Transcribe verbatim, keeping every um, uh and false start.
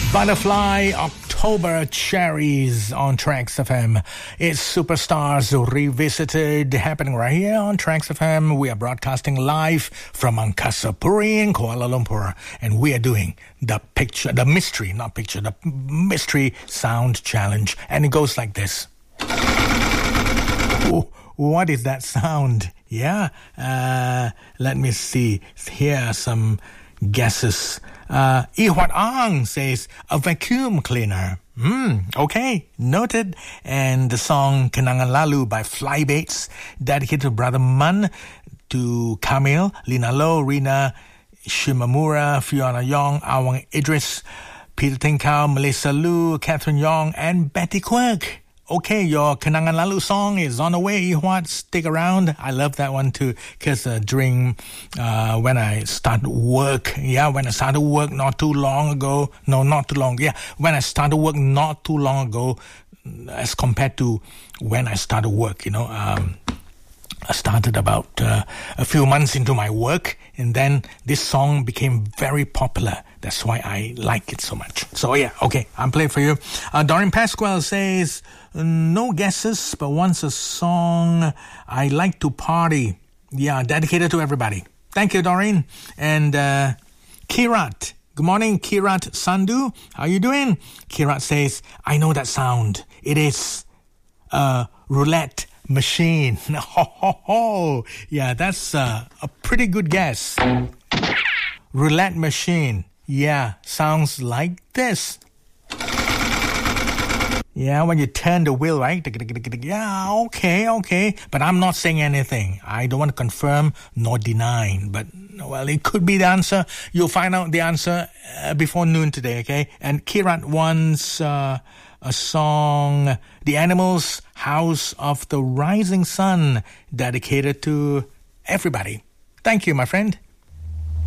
Butterfly, October Cherries on Trax F M. It's Superstars Revisited, happening right here on Trax F M. We are broadcasting live from Angkasa Puri in Kuala Lumpur. And we are doing the picture, the mystery, not picture, the mystery sound challenge. And it goes like this. Ooh, what is that sound? Yeah, uh, let me see. Here are some guesses. Uh, Ihwat Ang says, a vacuum cleaner. Hmm, okay, noted. And the song Kenangan Lalu by Flybaits, dedicated to Brother Mun, to Kamil, Lina Low, Rina Shimamura, Fiona Yong, Awang Idris, Peter Tinkau, Melissa Lu, Catherine Yong, and Betty Quirk. Okay, your Kenangan Lalu song is on the way. Ihwat, stick around. I love that one too, because uh, during uh, when I started work, yeah, when I started work not too long ago, no, not too long, yeah, when I started work not too long ago, as compared to when I started work, you know, um, I started about uh, a few months into my work, and then this song became very popular. That's why I like it so much. So yeah, okay, I'm playing for you. Uh, Doreen Pasquale says, no guesses, but once a song I like to party. Yeah, dedicated to everybody. Thank you, Doreen. And uh, Kirat. Good morning, Kirat Sandhu. How you doing? Kirat says, I know that sound. It is a roulette machine. Ho, ho, ho. Yeah, that's uh, a pretty good guess. Roulette machine. Yeah, sounds like this. Yeah, when you turn the wheel, right? Yeah, okay, okay. But I'm not saying anything. I don't want to confirm nor deny. But, well, it could be the answer. You'll find out the answer uh, before noon today, okay? And Kirat wants uh, a song, The Animals, House of the Rising Sun, dedicated to everybody. Thank you, my friend.